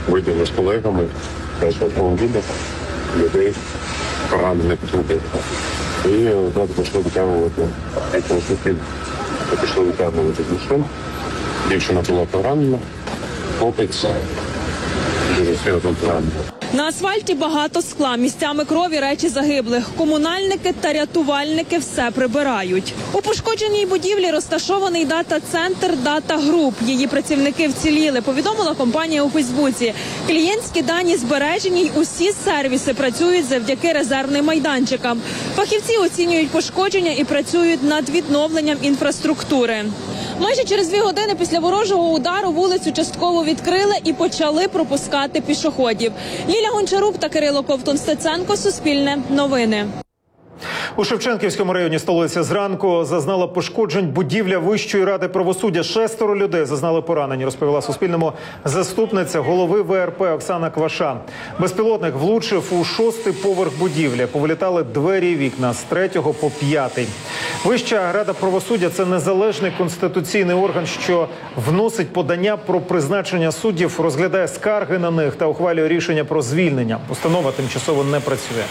Вийдемо з колегами, автомобілів, людей, поранених трупів. І одразу почали витягувати конструктив. Пішли витягувати машин. Дівчина була поранена, хлопець дуже серйозно поранений. На асфальті багато скла, місцями крові, речі загиблих. Комунальники та рятувальники все прибирають. У пошкодженій будівлі розташований дата-центр «Дата Груп». Її працівники вціліли, повідомила компанія у Фейсбуці. Клієнтські дані збережені й усі сервіси працюють завдяки резервним майданчикам. Фахівці оцінюють пошкодження і працюють над відновленням інфраструктури. Майже через 2 години після ворожого удару вулицю частково відкрили і почали пропускати пішоходів. Ліля Гончарук та Кирило Ковтун-Стеценко, Суспільне новини. У Шевченківському районі столиці зранку зазнала пошкоджень будівля Вищої ради правосуддя. 6 людей зазнали поранень, розповіла Суспільному заступниця голови ВРП Оксана Кваша. Безпілотник влучив у 6-й поверх будівлі. Повилітали двері і вікна з 3-го по 5-й. Вища рада правосуддя – це незалежний конституційний орган, що вносить подання про призначення суддів, розглядає скарги на них та ухвалює рішення про звільнення. Установа тимчасово не працює.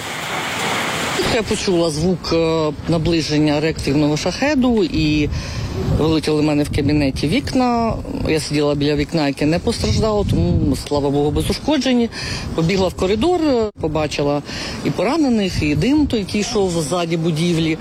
Я почула звук наближення реактивного шахеду і вилетіли в мене в кабінеті вікна. Я сиділа біля вікна, яке не постраждало, тому, слава Богу, без ушкоджень. Побігла в коридор, побачила і поранених, і дим, який йшов ззаді будівлі.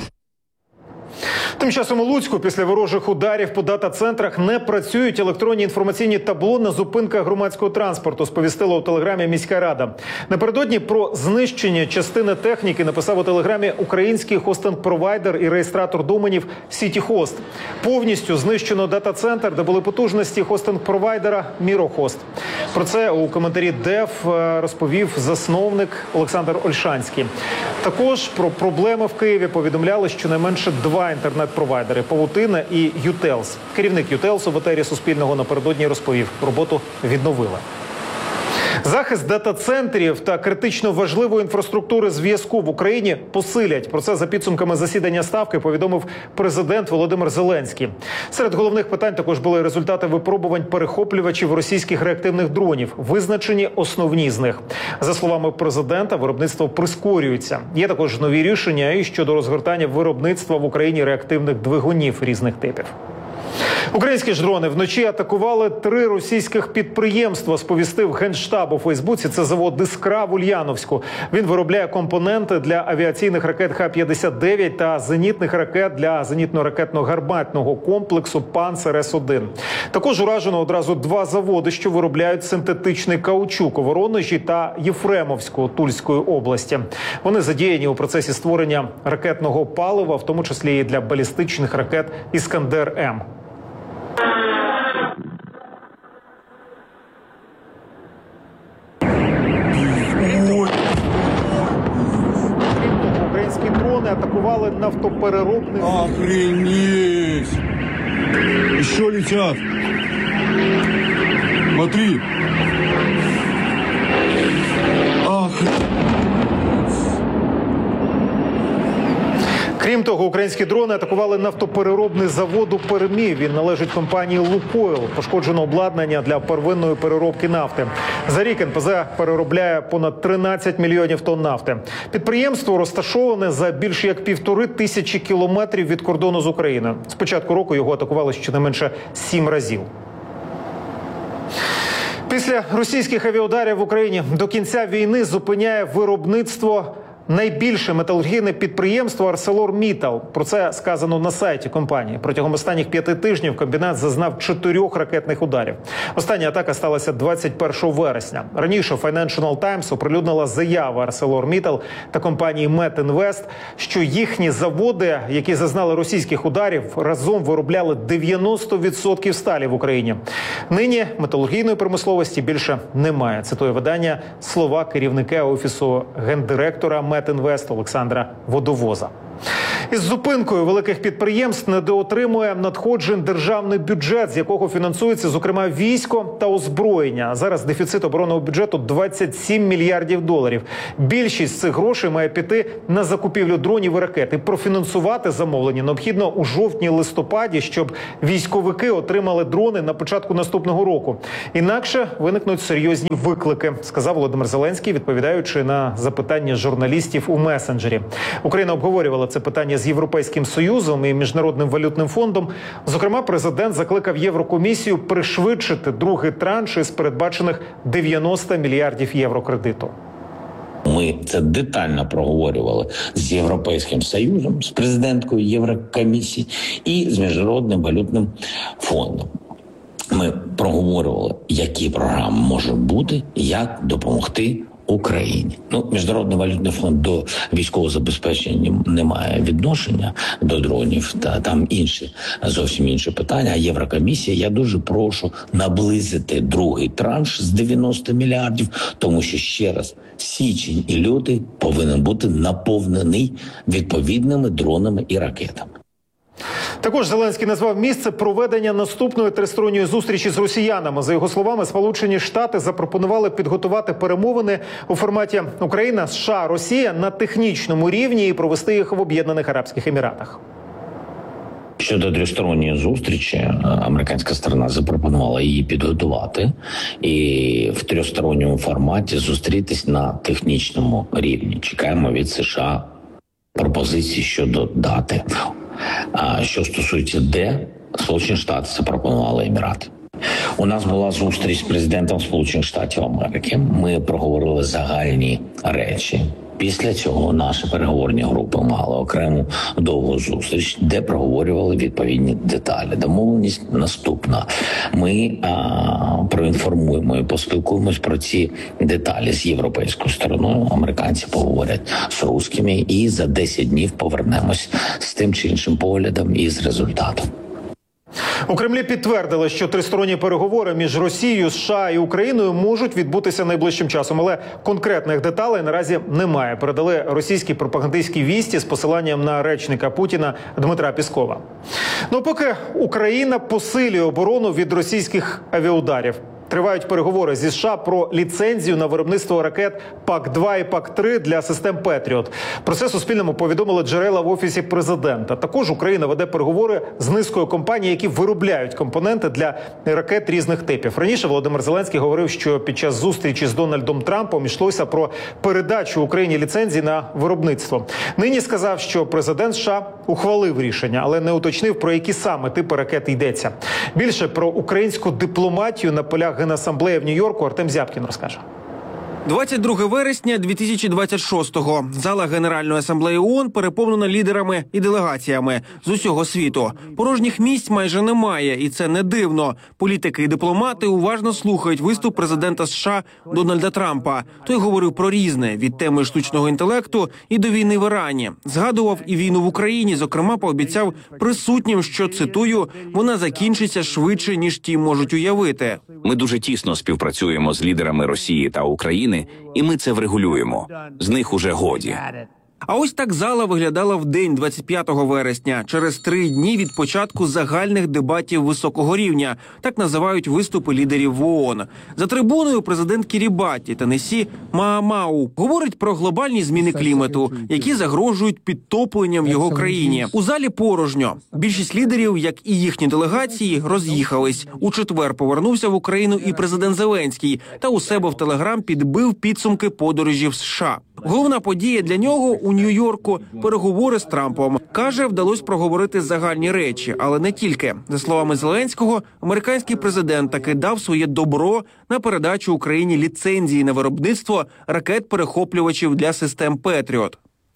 Тим часом у Луцьку після ворожих ударів по дата-центрах не працюють електронні інформаційні табло на зупинках громадського транспорту, сповістила у телеграмі міська рада. Напередодні про знищення частини техніки написав у телеграмі український хостинг-провайдер і реєстратор доменів Сітіхост. Повністю знищено дата-центр, де були потужності хостинг-провайдера Мірохост. Про це у коментарі ДЕФ розповів засновник Олександр Ольшанський. Також про проблеми в Києві повідомляли щонайменше 2 інтернет-провайдери – Павутина і Ютелс. Керівник Ютелсу в етері Суспільного напередодні розповів, роботу відновили. Захист дата-центрів та критично важливої інфраструктури зв'язку в Україні посилять. Про це за підсумками засідання Ставки повідомив президент Володимир Зеленський. Серед головних питань також були результати випробувань перехоплювачів російських реактивних дронів. Визначені основні з них. За словами президента, виробництво прискорюється. Є також нові рішення і щодо розгортання виробництва в Україні реактивних двигунів різних типів. Українські ж дрони вночі атакували 3 російських підприємства, сповістив Генштаб у Фейсбуці. Це завод «Іскра» в Ульяновську. Він виробляє компоненти для авіаційних ракет Х-59 та зенітних ракет для зенітно-ракетно-гарматного комплексу «Панцер-С-1». Також уражено одразу 2 заводи, що виробляють синтетичний каучук у Воронежі та Єфремовську Тульської області. Вони задіяні у процесі створення ракетного палива, в тому числі і для балістичних ракет «Іскандер-М». Українські дрони атакували нафтопереробний... Охренеть! Еще летят! Смотри! Охренеть! Крім того, українські дрони атакували нафтопереробний завод у Пермі. Він належить компанії «Лукойл». Пошкоджено обладнання для первинної переробки нафти. За рік НПЗ переробляє понад 13 мільйонів тонн нафти. Підприємство розташоване за більш як 1500 кілометрів від кордону з Україною. З початку року його атакували щонайменше 7 разів. Після російських авіаударів в Україні до кінця війни зупиняє виробництво найбільше металургійне підприємство «Арселор-Міттал». Про це сказано на сайті компанії. Протягом останніх 5 тижнів комбінат зазнав 4 ракетних ударів. Остання атака сталася 21 вересня. Раніше Financial Times оприлюднила заяву «Арселор-Міттал» та компанії «Метінвест», що їхні заводи, які зазнали російських ударів, разом виробляли 90% сталі в Україні. Нині металургійної промисловості більше немає. Цитує видання слова керівника Офісу гендиректора «Метінвест» Олександра Водовоза. Із зупинкою великих підприємств недоотримує надходжень державний бюджет, з якого фінансується, зокрема, військо та озброєння. Зараз дефіцит оборонного бюджету 27 мільярдів доларів. Більшість цих грошей має піти на закупівлю дронів і ракет. І профінансувати замовлення необхідно у жовтні-листопаді, щоб військовики отримали дрони на початку наступного року. Інакше виникнуть серйозні виклики, сказав Володимир Зеленський, відповідаючи на запитання журналістів у месенджері. Україна обговорювала це питання з Європейським Союзом і Міжнародним валютним фондом. Зокрема, президент закликав Єврокомісію пришвидшити другий транш із передбачених 90 мільярдів євро кредиту. Ми це детально проговорювали з Європейським Союзом, з президенткою Єврокомісії і з Міжнародним валютним фондом. Ми проговорювали, які програми можуть бути, як допомогти Україні. Міжнародний валютний фонд до військового забезпечення не має відношення до дронів, та там зовсім інші питання. А Єврокомісія, я дуже прошу наблизити другий транш з 90 мільярдів, тому що, ще раз, січень і лютий повинен бути наповнений відповідними дронами і ракетами. Також Зеленський назвав місце проведення наступної тристоронньої зустрічі з росіянами. За його словами, Сполучені Штати запропонували підготувати перемовини у форматі Україна, США, Росія на технічному рівні і провести їх в Об'єднаних Арабських Еміратах. Щодо тристоронньої зустрічі, американська сторона запропонувала її підготувати і в тристоронньому форматі зустрітись на технічному рівні. Чекаємо від США пропозиції щодо дати. А що стосується Сполучені Штати запропонували Емірати. У нас була зустріч з президентом Сполучених Штатів Америки. Ми проговорили загальні речі. Після цього наші переговорні групи мали окрему довгу зустріч, де проговорювали відповідні деталі. Домовленість наступна. Ми проінформуємо і поспілкуємось про ці деталі з європейською стороною. Американці поговорять з русскими і за 10 днів повернемось з тим чи іншим поглядом і з результатом. У Кремлі підтвердили, що тристоронні переговори між Росією, США і Україною можуть відбутися найближчим часом, але конкретних деталей наразі немає. Передали російські пропагандистські вісті з посиланням на речника Путіна Дмитра Піскова. Поки Україна посилює оборону від російських авіаударів. Тривають переговори зі США про ліцензію на виробництво ракет ПАК-2 і ПАК-3 для систем «Петріот». Про це Суспільному повідомили джерела в Офісі президента. Також Україна веде переговори з низкою компаній, які виробляють компоненти для ракет різних типів. Раніше Володимир Зеленський говорив, що під час зустрічі з Дональдом Трампом йшлося про передачу Україні ліцензії на виробництво. Нині сказав, що президент США ухвалив рішення, але не уточнив, про які саме типи ракет йдеться. Більше про українську дипломатію на полях Генасамблеї в Нью-Йорку Артем Зябкін розкаже. 22 вересня 2026-го. Зала Генеральної асамблеї ООН переповнена лідерами і делегаціями з усього світу. Порожніх місць майже немає, і це не дивно. Політики і дипломати уважно слухають виступ президента США Дональда Трампа. Той говорив про різне – від теми штучного інтелекту і до війни в Ірані. Згадував і війну в Україні, зокрема пообіцяв присутнім, що, цитую, «вона закінчиться швидше, ніж ті можуть уявити». Ми дуже тісно співпрацюємо з лідерами Росії та України, і ми це врегулюємо. З них уже годі. А ось так зала виглядала в день 25 вересня, через 3 дні від початку загальних дебатів високого рівня. Так називають виступи лідерів в ООН. За трибуною президент Кірібаті та Несі Маамау говорить про глобальні зміни клімату, які загрожують підтопленням в його країні. У залі порожньо. Більшість лідерів, як і їхні делегації, роз'їхались. У четвер повернувся в Україну і президент Зеленський та у себе в Телеграм підбив підсумки подорожі в США. Головна подія для нього у Нью-Йорку – переговори з Трампом. Каже, вдалося проговорити загальні речі, але не тільки. За словами Зеленського, американський президент таки дав своє добро на передачу Україні ліцензії на виробництво ракет-перехоплювачів для систем «Петріот».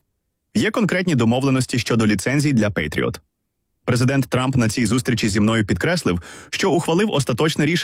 Є конкретні домовленості щодо ліцензій для «Петріот». Президент Трамп на цій зустрічі зі мною підкреслив, що ухвалив остаточне рішення.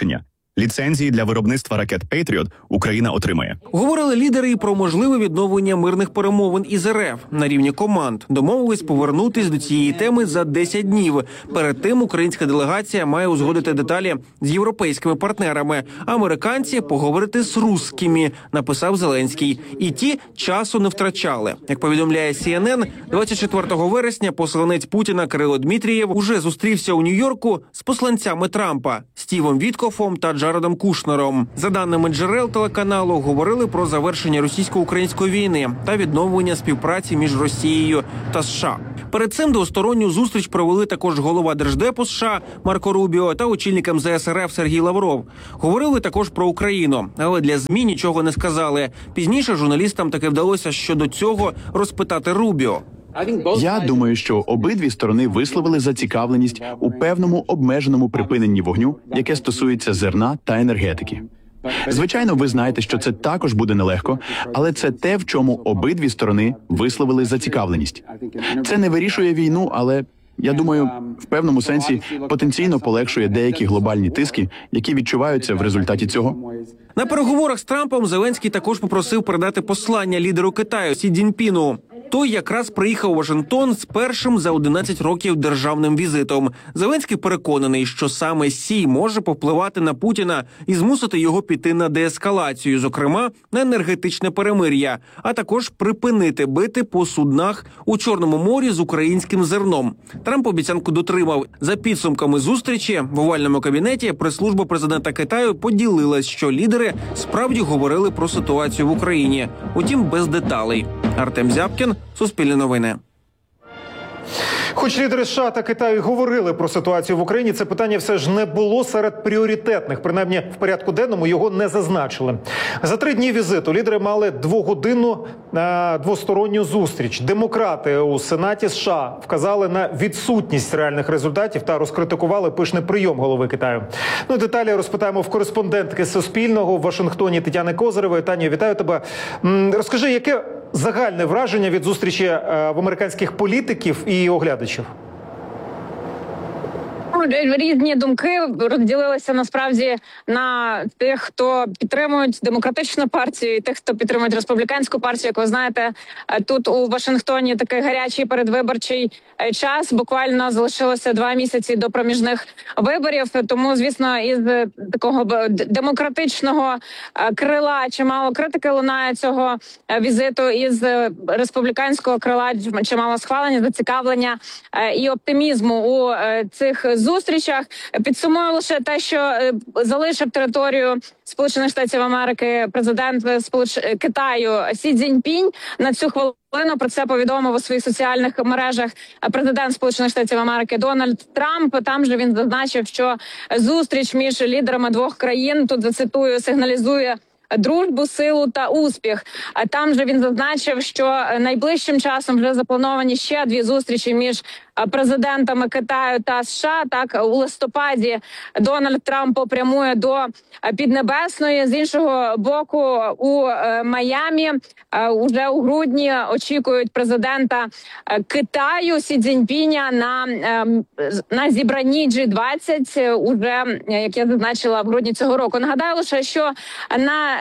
Ліцензії для виробництва ракет «Пейтріот» Україна отримає. Говорили лідери і про можливе відновлення мирних перемовин із РФ на рівні команд. Домовились повернутись до цієї теми за 10 днів. Перед тим українська делегація має узгодити деталі з європейськими партнерами. Американці поговорити з русскими, написав Зеленський. І ті часу не втрачали. Як повідомляє CNN, 24 вересня посланець Путіна Кирило Дмитрієв уже зустрівся у Нью-Йорку з посланцями Трампа Стівом Віткофом та Джаредом Кушнером. За даними джерел телеканалу, говорили про завершення російсько-української війни та відновлення співпраці між Росією та США. Перед цим двосторонню зустріч провели також голова Держдепу США Марко Рубіо та очільник МЗС РФ Сергій Лавров. Говорили також про Україну, але для ЗМІ нічого не сказали. Пізніше журналістам таки вдалося щодо цього розпитати Рубіо. Я думаю, що обидві сторони висловили зацікавленість у певному обмеженому припиненні вогню, яке стосується зерна та енергетики. Звичайно, ви знаєте, що це також буде нелегко, але це те, в чому обидві сторони висловили зацікавленість. Це не вирішує війну, але, я думаю, в певному сенсі потенційно полегшує деякі глобальні тиски, які відчуваються в результаті цього. На переговорах з Трампом Зеленський також попросив передати послання лідеру Китаю Сі Цзіньпіну. Той якраз приїхав у Вашингтон з першим за 11 років державним візитом. Зеленський переконаний, що саме Сі може повпливати на Путіна і змусити його піти на деескалацію, зокрема на енергетичне перемир'я, а також припинити бити по суднах у Чорному морі з українським зерном. Трамп обіцянку дотримав. За підсумками зустрічі в овальному кабінеті прес-служба президента Китаю поділилась, що лідери справді говорили про ситуацію в Україні, утім без деталей. Артем Зябкін, Суспільне новини. Хоч лідери США та Китаю говорили про ситуацію в Україні, це питання все ж не було серед пріоритетних. Принаймні, в порядку денному його не зазначили. За 3 дні візиту лідери мали 2-годинну двосторонню зустріч. Демократи у Сенаті США вказали на відсутність реальних результатів та розкритикували пишний прийом голови Китаю. Ну, деталі розпитаємо в кореспондентки Суспільного в Вашингтоні Тетяни Козиревої. Таня, вітаю тебе. Розкажи, яке загальне враження від зустрічі в американських політиків і оглядачів? Різні думки розділилися насправді на тих, хто підтримують демократичну партію, і тих, хто підтримують республіканську партію. Як ви знаєте, тут у Вашингтоні такий гарячий передвиборчий час. Буквально залишилося 2 місяці до проміжних виборів. Тому, звісно, із такого демократичного крила чимало критики лунає цього візиту. Із республіканського крила чимало схвалення, зацікавлення і оптимізму у цих зустрічах. Підсумую лише те, що залишив територію Сполучених Штатів Америки президент Китаю Сі Цзіньпінь. На цю хвилину про це повідомив у своїх соціальних мережах президент Сполучених Штатів Америки Дональд Трамп. Там же він зазначив, що зустріч між лідерами 2 країн, тут зацитую, сигналізує дружбу, силу та успіх. А там же він зазначив, що найближчим часом вже заплановані ще 2 зустрічі між президентами Китаю та США. Так, у листопаді Дональд Трамп попрямує до Піднебесної. З іншого боку, у Майамі уже у грудні очікують президента Китаю Сі Цзіньпіня на зібранні G20, уже, як я зазначила, в грудні цього року. Нагадаю лише, що на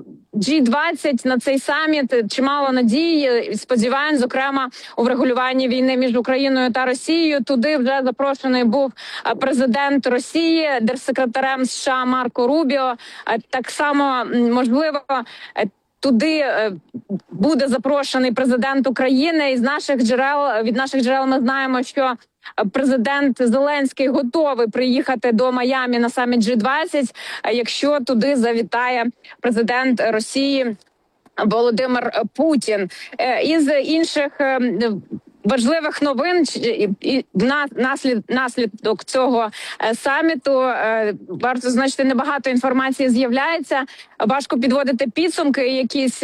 G20, на цей саміт, чимало надій, сподівань, зокрема, у врегулюванні війни між Україною та Росією. Туди вже запрошений був президент Росії, держсекретарем США Марко Рубіо. Так само, можливо, туди буде запрошений президент України. Від наших джерел ми знаємо, що президент Зеленський готовий приїхати до Майамі на саміт G20, якщо туди завітає президент Росії Володимир Путін. Із інших важливих новин і наслідок цього саміту, варто зазначити, небагато інформації з'являється. Важко підводити підсумки, якісь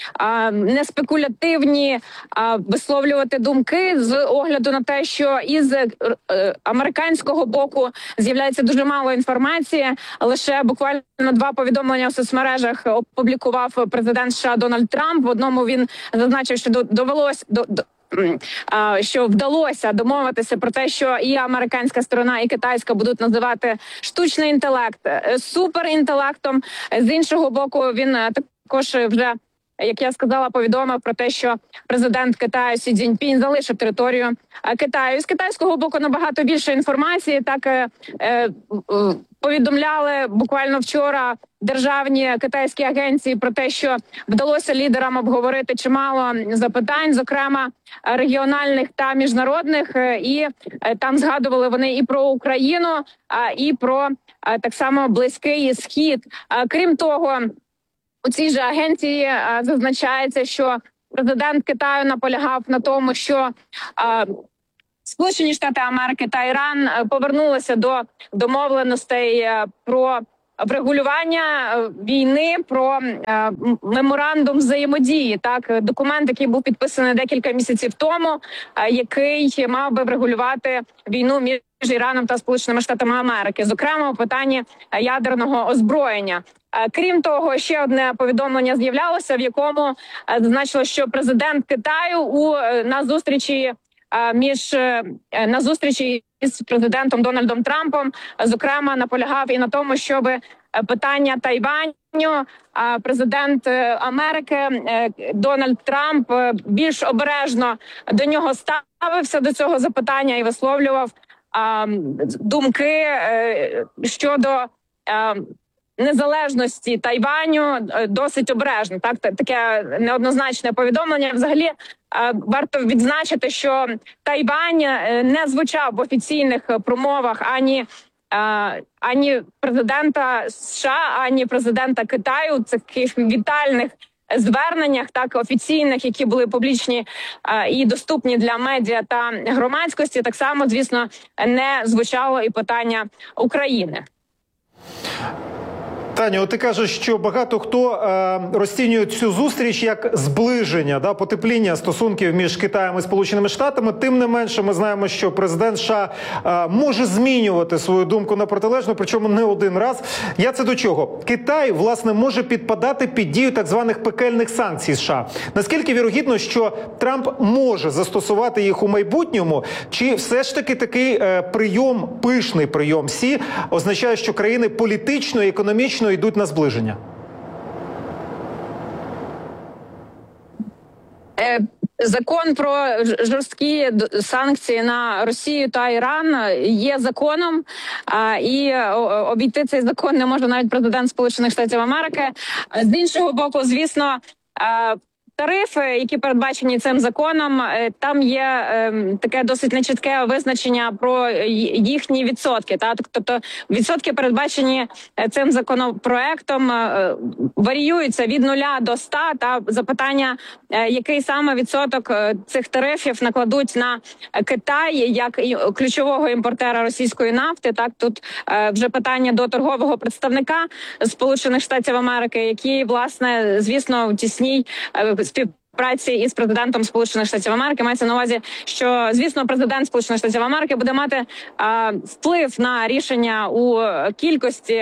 неспекулятивні висловлювати думки з огляду на те, що із американського боку з'являється дуже мало інформації. Лише буквально 2 повідомлення у соцмережах опублікував президент США Дональд Трамп. В одному він зазначив, що що вдалося домовитися про те, що і американська сторона, і китайська будуть називати штучний інтелект суперінтелектом. З іншого боку, він також вже, як я сказала, повідомив про те, що президент Китаю Сі Цзіньпінь залишив територію Китаю. З китайського боку набагато більше інформації. Так повідомляли буквально вчора державні китайські агенції про те, що вдалося лідерам обговорити чимало запитань, зокрема регіональних та міжнародних. І там згадували вони і про Україну, і про так само Близький Схід. Крім того, у цій же агенції зазначається, що президент Китаю наполягав на тому, що Сполучені Штати Америки та Іран повернулися до домовленостей про врегулювання війни, про меморандум взаємодії. Так, документ, який був підписаний декілька місяців тому, який мав би врегулювати війну між Іраном та Сполученими Штатами Америки, зокрема у питанні ядерного озброєння. Крім того, ще одне повідомлення з'являлося, в якому зазначило, що президент Китаю на зустрічі з президентом Дональдом Трампом, зокрема, наполягав і на тому, щоб питання Тайваню президент Америки Дональд Трамп більш обережно до нього ставився, до цього запитання, і висловлював думки щодо незалежності Тайваню досить обережно. Так, таке неоднозначне повідомлення. Взагалі, варто відзначити, що Тайвань не звучав в офіційних промовах ані президента США, ані президента Китаю, таких вітальних зверненнях, так офіційних, які були публічні і доступні для медіа та громадськості. Так само, звісно, не звучало і питання України. Таню, ти кажеш, що багато хто розцінює цю зустріч як зближення, потепління стосунків між Китаєм і Сполученими Штатами. Тим не менше, ми знаємо, що президент США може змінювати свою думку на протилежну, причому не один раз. Я це до чого? Китай, власне, може підпадати під дію так званих пекельних санкцій США. Наскільки вірогідно, що Трамп може застосувати їх у майбутньому, чи все ж таки такий прийом, пишний прийом Сі, означає, що країни політично і економічно йдуть на зближення? Закон про жорсткі санкції на Росію та Іран є законом, і обійти цей закон не може навіть президент Сполучених Штатів Америки. З іншого боку, звісно, тарифи, які передбачені цим законом, там є таке досить нечітке визначення про їхні відсотки. Тобто відсотки, передбачені цим законопроектом, варіюються від 0 до 100. Та запитання, який саме відсоток цих тарифів накладуть на Китай як ключового імпортера російської нафти. Так, тут вже питання до торгового представника Сполучених Штатів Америки, який, власне, звісно, в тісній співпраці із президентом Сполучених Штатів Америки. Мається на увазі, що, звісно, президент Сполучених Штатів Америки буде мати вплив на рішення у кількості,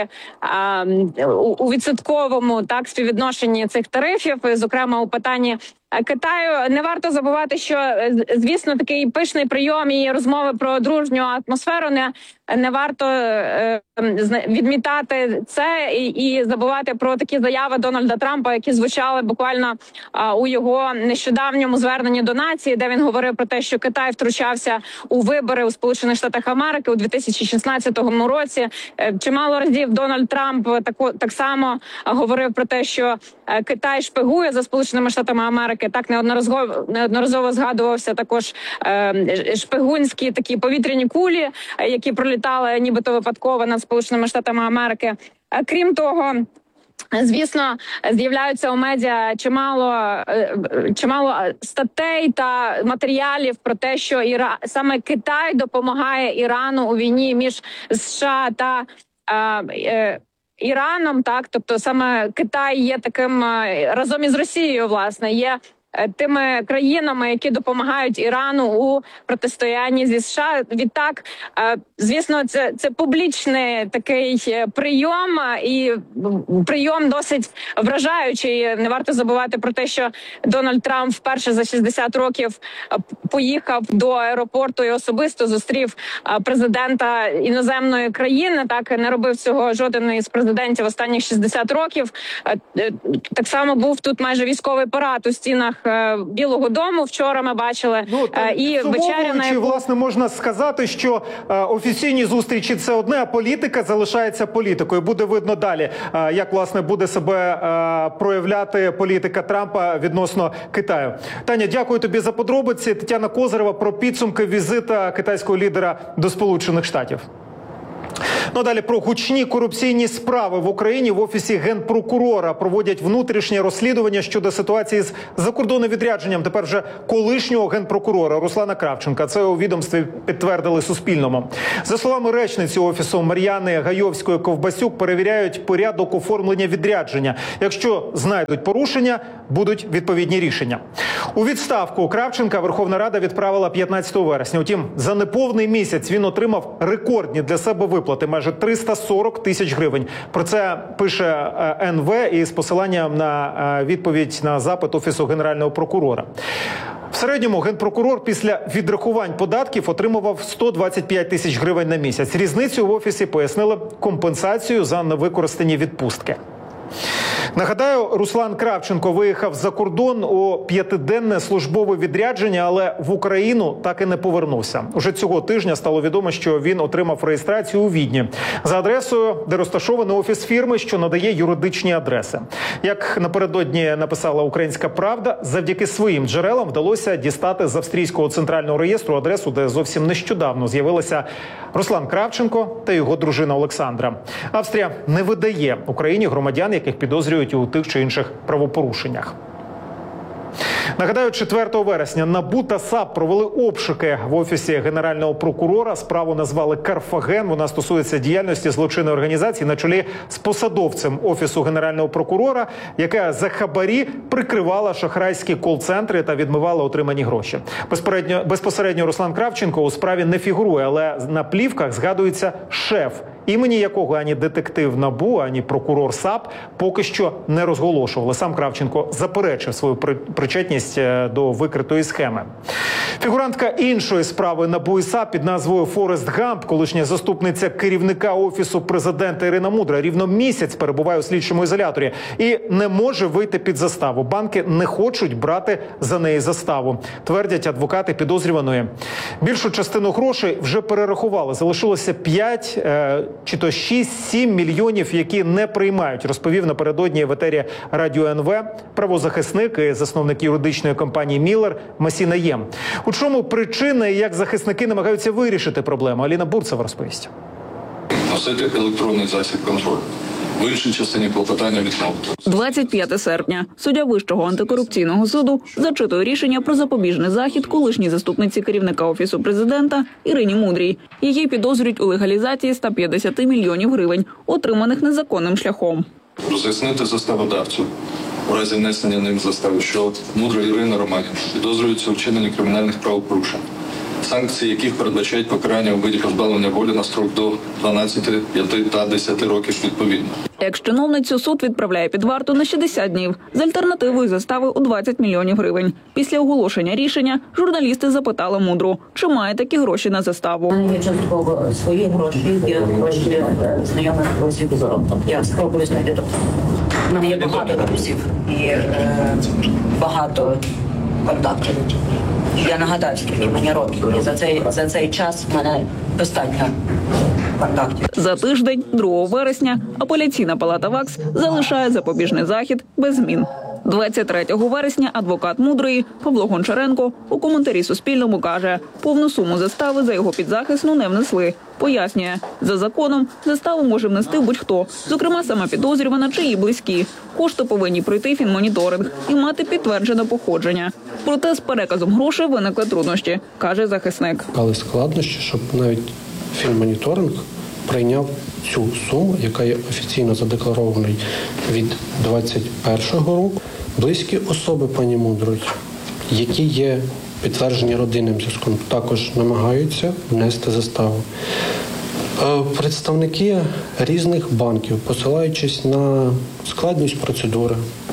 у відсотковому співвідношенні цих тарифів, зокрема у питанні Китаю. Не варто забувати, що, звісно, такий пишний прийом і розмови про дружню атмосферу не варто відмітати це і забувати про такі заяви Дональда Трампа, які звучали буквально у його нещодавньому зверненні до нації, де він говорив про те, що Китай втручався у вибори у Сполучених Штатах Америки у 2016 році. Чимало разів Дональд Трамп так само говорив про те, що Китай шпигує за Сполученими Штатами Америки. Так неодноразово згадувався також шпигунські такі повітряні кулі, які пролітали нібито випадково над Сполученими Штатами Америки. Крім того, звісно, з'являються у медіа чимало статей та матеріалів про те, що саме Китай допомагає Ірану у війні між США та Іраном. Так, тобто саме Китай є таким разом із Росією, власне, є тими країнами, які допомагають Ірану у протистоянні зі США. Відтак, звісно, це публічний такий прийом, і прийом досить вражаючий. Не варто забувати про те, що Дональд Трамп вперше за 60 років поїхав до аеропорту і особисто зустрів президента іноземної країни. Так не робив цього жоден із президентів останніх 60 років. Так само був тут майже військовий парад у стінах Білого дому. Вчора ми бачили. І вечеря, на яку... власне, можна сказати, що офіційні зустрічі – це одне, а політика залишається політикою. Буде видно далі, як, власне, буде себе проявляти політика Трампа відносно Китаю. Таня, дякую тобі за подробиці. Тетяна Козирева про підсумки візита китайського лідера до Сполучених Штатів. Ну, далі про гучні корупційні справи в Україні. В Офісі Генпрокурора проводять внутрішнє розслідування щодо ситуації з закордонним відрядженням тепер вже колишнього генпрокурора Руслана Кравченка. Це у відомстві підтвердили Суспільному. За словами речниці Офісу Мар'яни Гайовської-Ковбасюк, перевіряють порядок оформлення відрядження. Якщо знайдуть порушення, будуть відповідні рішення. У відставку Кравченка Верховна Рада відправила 15 вересня. Утім, за неповний місяць він отримав рекордні для себе виплати – майже 340 тисяч гривень. Про це пише НВ із посиланням на відповідь на запит Офісу Генерального прокурора. В середньому генпрокурор після відрахувань податків отримував 125 тисяч гривень на місяць. Різницю в Офісі пояснили компенсацію за невикористані відпустки. Нагадаю, Руслан Кравченко виїхав за кордон у 5-денне службове відрядження, але в Україну так і не повернувся. Уже цього тижня стало відомо, що він отримав реєстрацію у Відні за адресою, де розташований офіс фірми, що надає юридичні адреси. Як напередодні написала «Українська правда», завдяки своїм джерелам вдалося дістати з австрійського центрального реєстру адресу, де зовсім нещодавно з'явилися Руслан Кравченко та його дружина Олександра. Австрія не видає Україні громадян, яких підозрюють у тих чи інших правопорушеннях. Нагадаю, 4 вересня НАБУ та САП провели обшуки в Офісі Генерального прокурора. Справу назвали «Карфаген». Вона стосується діяльності злочинної організації на чолі з посадовцем Офісу Генерального прокурора, яка за хабарі прикривала шахрайські кол-центри та відмивала отримані гроші. Безпосередньо Руслан Кравченко у справі не фігурує, але на плівках згадується шеф, імені якого ані детектив НАБУ, ані прокурор САП поки що не розголошували. Сам Кравченко заперечив свою причетність до викритої схеми. Фігурантка іншої справи НАБУ і САП під назвою Форест Гамп, колишня заступниця керівника Офісу президента Ірина Мудра, рівно місяць перебуває у слідчому ізоляторі і не може вийти під заставу. Банки не хочуть брати за неї заставу, твердять адвокати підозрюваної. Більшу частину грошей вже перерахували. Залишилося 5 чи то 6-7 мільйонів, які не приймають, розповів напередодні в етері Радіо НВ правозахисник і засновник юридичної компанії «Міллер» Масі Наєм. У чому причина і як захисники намагаються вирішити проблему? Аліна Бурцева розповість. Носити електронний засіб контролю. В іншій частині клопотання відмовити. 25 серпня. Суддя Вищого антикорупційного суду зачитує рішення про запобіжний захід колишній заступниці керівника Офісу президента Ірині Мудрій. Її підозрюють у легалізації 150 мільйонів гривень, отриманих незаконним шляхом. Роз'яснити заставодавцю у разі внесення ним застави, що Мудра Ірина Романівна підозрюється у вчиненні кримінальних правопорушень, санкції яких передбачають покарання у виді позбавлення волі на строк до 12, 5 та 10 років відповідно. Екс-чиновницю суд відправляє під варту на 60 днів з альтернативою застави у 20 мільйонів гривень. Після оголошення рішення журналісти запитали Мудру, чи має такі гроші на заставу. Є частково свої гроші, є гроші знайомих друзів. Я спробую знайти. У мене є багато друзів і багато контактів. Я нагадаю, скільки мені років. І за цей час в мене достатньо контактів. За тиждень, 2 вересня, апеляційна палата ВАКС залишає запобіжний захід без змін. 23 вересня адвокат Мудрої Павло Гончаренко у коментарі Суспільному каже, повну суму застави за його підзахисну не внесли. Пояснює, за законом заставу може внести будь-хто, зокрема сама підозрювана чи її близькі. Кошти повинні пройти фінмоніторинг і мати підтверджене походження. Проте з переказом грошей виникли труднощі, каже захисник. Але складнощі, щоб навіть фінмоніторинг прийняв цю суму, яка є офіційно задекларованою від 2021 року. Близькі особи пані Мудрої, які є підтверджені родинним зв'язком, також намагаються внести заставу. Представники різних банків, посилаючись на складність процедури,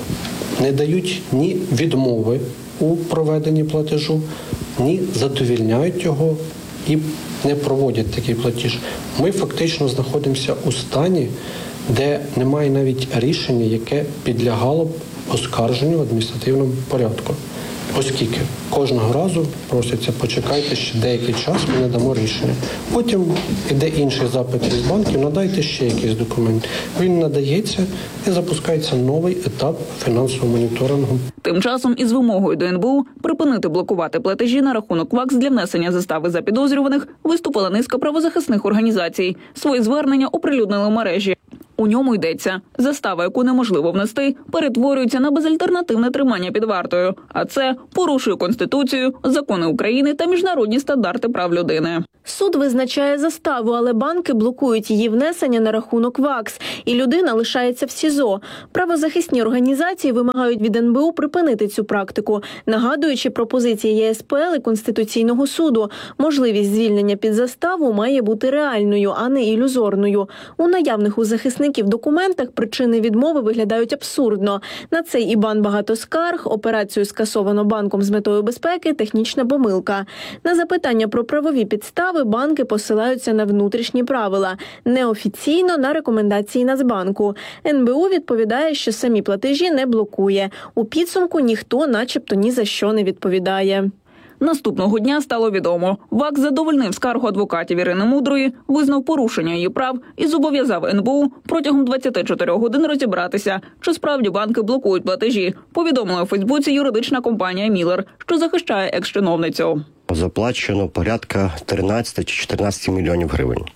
не дають ні відмови у проведенні платежу, ні задовільняють його і не проводять такий платіж. Ми фактично знаходимося у стані, де немає навіть рішення, яке підлягало б оскарженню в адміністративному порядку. Оскільки кожного разу просяться, почекайте ще деякий час, ми надамо рішення. Потім йде інший запит із банків, надайте ще якийсь документ. Він надається і запускається новий етап фінансового моніторингу. Тим часом із вимогою до НБУ припинити блокувати платежі на рахунок ВАКС для внесення застави за підозрюваних виступила низка правозахисних організацій. Свої звернення оприлюднили в мережі. У ньому йдеться, застава, яку неможливо внести, перетворюється на безальтернативне тримання під вартою. А це порушує Конституцію, закони України та міжнародні стандарти прав людини. Суд визначає заставу, але банки блокують її внесення на рахунок ВАКС, і людина лишається в СІЗО. Правозахисні організації вимагають від НБУ припинити цю практику, нагадуючи пропозиції ЄСПЛ і Конституційного суду. Можливість звільнення під заставу має бути реальною, а не ілюзорною. У наявних у захисників документах причини відмови виглядають абсурдно. На цей ІБАН багато скарг, операцію скасовано банком з метою безпеки, технічна помилка. На запитання про правові підстави банки посилаються на внутрішні правила, неофіційно на рекомендації Нацбанку. НБУ відповідає, що самі платежі не блокує. У підсумку ніхто начебто ні за що не відповідає. Наступного дня стало відомо. ВАКС задовольнив скаргу адвокатів Ірини Мудрої, визнав порушення її прав і зобов'язав НБУ протягом 24 годин розібратися, чи справді банки блокують платежі, повідомила у Фейсбуці юридична компанія «Міллер», що захищає екс-чиновницю. Заплачено порядка 13 чи 14 мільйонів гривень.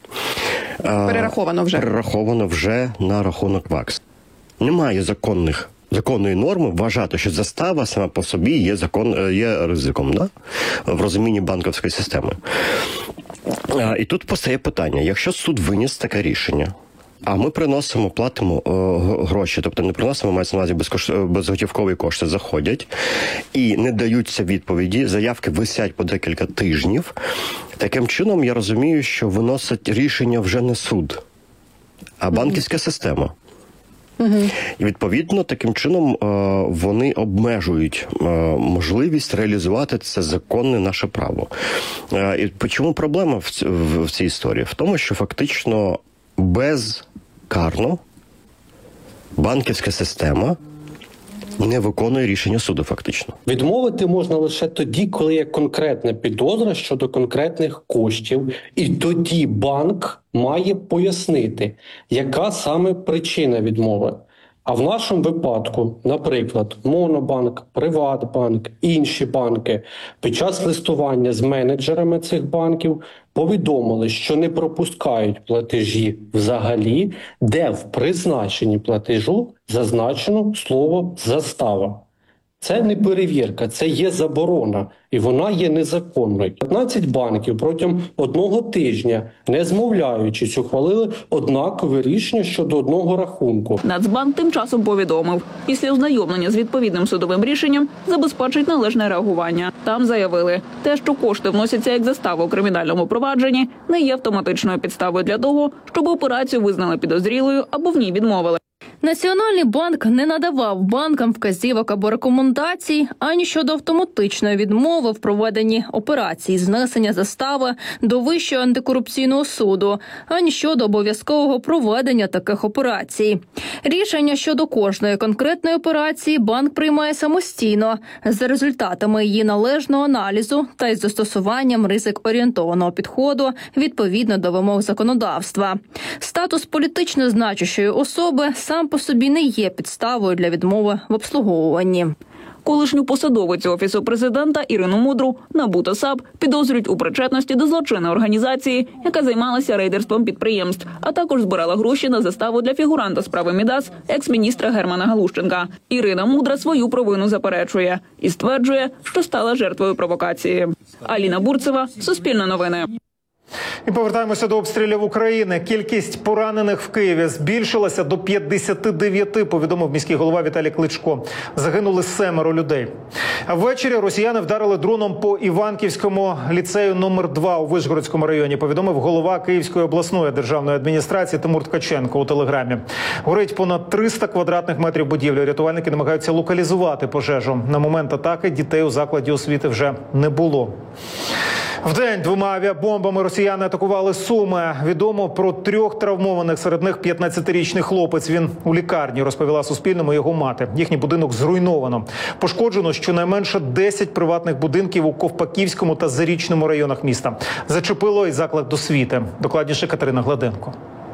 Перераховано вже на рахунок ВАКС. Немає законної норми вважати, що застава сама по собі є ризиком, да? В розумінні банківської системи. І тут постає питання, якщо суд виніс таке рішення, а ми приносимо, платимо гроші, тобто не приносимо, мається на увазі безготівкові кошти заходять і не даються відповіді, заявки висять по декілька тижнів. Таким чином, я розумію, що виносить рішення вже не суд, а банківська система. І, відповідно, таким чином вони обмежують можливість реалізувати це законне наше право. І чому проблема в цій історії? В тому, що фактично безкарно банківська система не виконує рішення суду фактично. Відмовити можна лише тоді, коли є конкретна підозра щодо конкретних коштів, і тоді банк має пояснити, яка саме причина відмови. А в нашому випадку, наприклад, Монобанк, Приватбанк, інші банки під час листування з менеджерами цих банків повідомили, що не пропускають платежі взагалі, де в призначенні платежу зазначено слово «застава». Це не перевірка, це є заборона, і вона є незаконною. 15 банків протягом одного тижня, не змовляючись, ухвалили однакове рішення щодо одного рахунку. Нацбанк тим часом повідомив, після ознайомлення з відповідним судовим рішенням забезпечить належне реагування. Там заявили, те, що кошти вносяться як застава у кримінальному провадженні, не є автоматичною підставою для того, щоб операцію визнали підозрілою або в ній відмовили. Національний банк не надавав банкам вказівок або рекомендацій ані щодо автоматичної відмови в проведенні операцій знесення застави до Вищого антикорупційного суду, ані щодо обов'язкового проведення таких операцій. Рішення щодо кожної конкретної операції банк приймає самостійно, за результатами її належного аналізу та із застосуванням ризик-орієнтованого підходу відповідно до вимог законодавства. Статус політично значущої особи сам по собі не є підставою для відмови в обслуговуванні. Колишню посадовицю Офісу президента Ірину Мудру НАБУ та САП підозрюють у причетності до злочинної організації, яка займалася рейдерством підприємств, а також збирала гроші на заставу для фігуранта справи Мідас, екс-міністра Германа Галущенка. Ірина Мудра свою провину заперечує і стверджує, що стала жертвою провокації. Аліна Бурцева, Суспільне новини. І повертаємося до обстрілів України. Кількість поранених в Києві збільшилася до 59, повідомив міський голова Віталій Кличко. Загинули 7 людей. А ввечері росіяни вдарили дроном по Іванківському ліцею номер 2 у Вишгородському районі, повідомив голова Київської обласної державної адміністрації Тимур Ткаченко у телеграмі. Горить понад 300 квадратних метрів будівлі. Рятувальники намагаються локалізувати пожежу. На момент атаки дітей у закладі освіти вже не було. Вдень 2 авіабомбами росіяни атакували Суми. Відомо про 3 травмованих, серед них 15-річний хлопець. Він у лікарні, розповіла Суспільному його мати. Їхній будинок зруйновано. Пошкоджено щонайменше 10 приватних будинків у Ковпаківському та Зарічному районах міста. Зачепило і заклад освіти. Докладніше Катерина Гладенко.